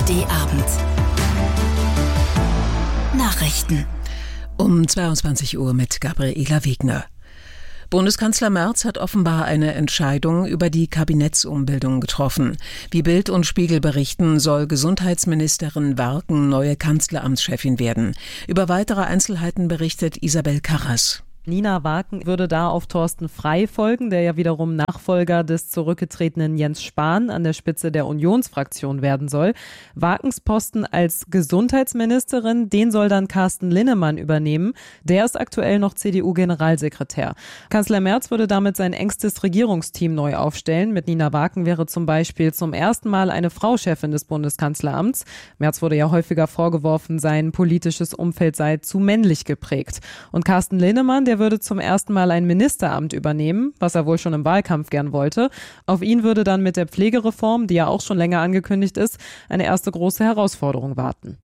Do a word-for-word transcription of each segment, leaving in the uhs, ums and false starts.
A-D-Abend. Nachrichten. Um zweiundzwanzig Uhr mit Gabriela Wegner. Bundeskanzler Merz hat offenbar eine Entscheidung über die Kabinettsumbildung getroffen. Wie Bild und Spiegel berichten, soll Gesundheitsministerin Warken neue Kanzleramtschefin werden. Über weitere Einzelheiten berichtet Isabel Karras. Nina Warken würde da auf Thorsten Frey folgen, der ja wiederum Nachfolger des zurückgetretenen Jens Spahn an der Spitze der Unionsfraktion werden soll. Warkens Posten als Gesundheitsministerin, den soll dann Carsten Linnemann übernehmen. Der ist aktuell noch C D U-Generalsekretär. Kanzler Merz würde damit sein engstes Regierungsteam neu aufstellen. Mit Nina Warken wäre zum Beispiel zum ersten Mal eine Frau Chefin des Bundeskanzleramts. Merz wurde ja häufiger vorgeworfen, sein politisches Umfeld sei zu männlich geprägt. Und Carsten Linnemann, der würde zum ersten Mal ein Ministeramt übernehmen, was er wohl schon im Wahlkampf gern wollte. Auf ihn würde dann mit der Pflegereform, die ja auch schon länger angekündigt ist, eine erste große Herausforderung warten.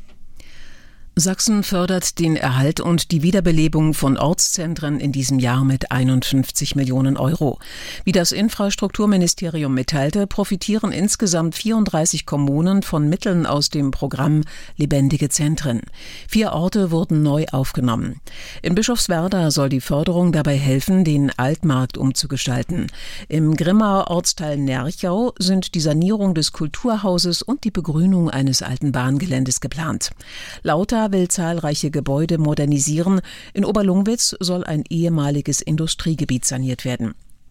Sachsen fördert den Erhalt und die Wiederbelebung von Ortszentren in diesem Jahr mit einundfünfzig Millionen Euro. Wie das Infrastrukturministerium mitteilte, profitieren insgesamt vierunddreißig Kommunen von Mitteln aus dem Programm Lebendige Zentren. Vier Orte wurden neu aufgenommen. In Bischofswerda soll die Förderung dabei helfen, den Altmarkt umzugestalten. Im Grimmaer Ortsteil Nerchau sind die Sanierung des Kulturhauses und die Begrünung eines alten Bahngeländes geplant. Lauter will zahlreiche Gebäude modernisieren. In Oberlungwitz soll ein ehemaliges Industriegebiet saniert werden.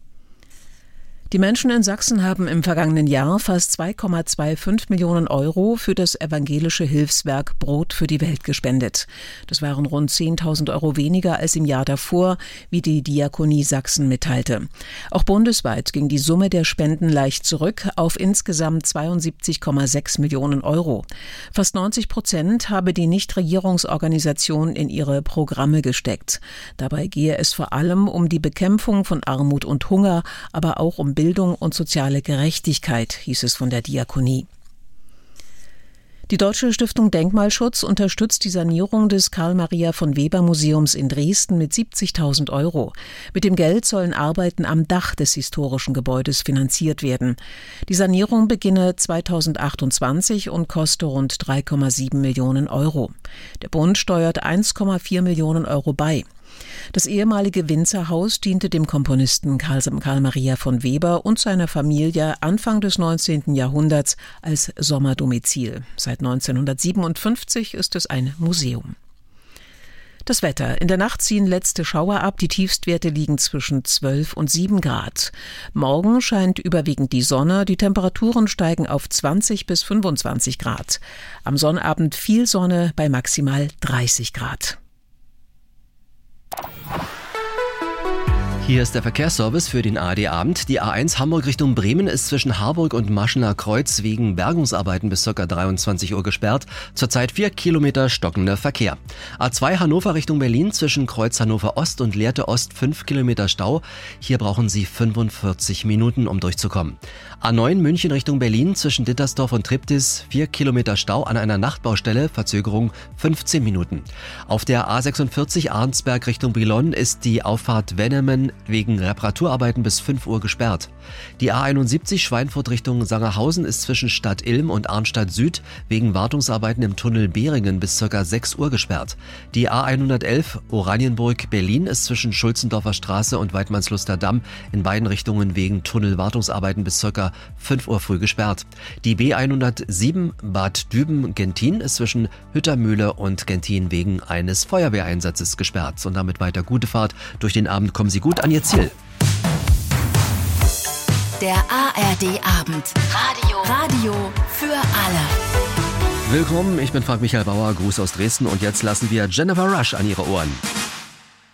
Die Menschen in Sachsen haben im vergangenen Jahr fast zwei Komma fünfundzwanzig Millionen Euro für das evangelische Hilfswerk Brot für die Welt gespendet. Das waren rund zehntausend Euro weniger als im Jahr davor, wie die Diakonie Sachsen mitteilte. Auch bundesweit ging die Summe der Spenden leicht zurück auf insgesamt zweiundsiebzig Komma sechs Millionen Euro. Fast neunzig Prozent habe die Nichtregierungsorganisation in ihre Programme gesteckt. Dabei gehe es vor allem um die Bekämpfung von Armut und Hunger, aber auch um Bildung und soziale Gerechtigkeit, hieß es von der Diakonie. Die Deutsche Stiftung Denkmalschutz unterstützt die Sanierung des Karl-Maria-von-Weber-Museums in Dresden mit siebzigtausend Euro. Mit dem Geld sollen Arbeiten am Dach des historischen Gebäudes finanziert werden. Die Sanierung beginne zweitausendachtundzwanzig und koste rund drei Komma sieben Millionen Euro. Der Bund steuert eins Komma vier Millionen Euro bei. Das ehemalige Winzerhaus diente dem Komponisten Karl Maria von Weber und seiner Familie Anfang des neunzehnten Jahrhunderts als Sommerdomizil. Seit neunzehnhundertsiebenundfünfzig ist es ein Museum. Das Wetter. In der Nacht ziehen letzte Schauer ab. Die Tiefstwerte liegen zwischen zwölf und sieben Grad. Morgen scheint überwiegend die Sonne. Die Temperaturen steigen auf zwanzig bis fünfundzwanzig Grad. Am Sonnabend viel Sonne bei maximal dreißig Grad. Hier ist der Verkehrsservice für den A R D-Abend. Die A eins Hamburg Richtung Bremen ist zwischen Harburg und Maschener Kreuz wegen Bergungsarbeiten bis ca. dreiundzwanzig Uhr gesperrt. Zurzeit vier Kilometer stockender Verkehr. A zwei Hannover Richtung Berlin zwischen Kreuz Hannover Ost und Lehrte Ost fünf Kilometer Stau. Hier brauchen Sie fünfundvierzig Minuten, um durchzukommen. A neun München Richtung Berlin zwischen Dittersdorf und Triptis vier Kilometer Stau an einer Nachtbaustelle, Verzögerung fünfzehn Minuten. Auf der A sechsundvierzig Arnsberg Richtung Brilon ist die Auffahrt Wennemen wegen Reparaturarbeiten bis fünf Uhr gesperrt. Die A einundsiebzig Schweinfurt Richtung Sangerhausen ist zwischen Stadt Ilm und Arnstadt Süd wegen Wartungsarbeiten im Tunnel Behringen bis ca. sechs Uhr gesperrt. Die A hundertelf Oranienburg Berlin ist zwischen Schulzendorfer Straße und Weidmannsluster Damm in beiden Richtungen wegen Tunnelwartungsarbeiten bis ca. fünf Uhr früh gesperrt. Die B hundertsieben Bad Düben-Gentin ist zwischen Hüttermühle und Gentin wegen eines Feuerwehreinsatzes gesperrt. Und damit weiter gute Fahrt. Durch den Abend kommen Sie gut an Ihr Ziel. Der A R D-Abend. Radio. Radio für alle. Willkommen, ich bin Frank Michael Bauer, Gruß aus Dresden und jetzt lassen wir Jennifer Rush an Ihre Ohren.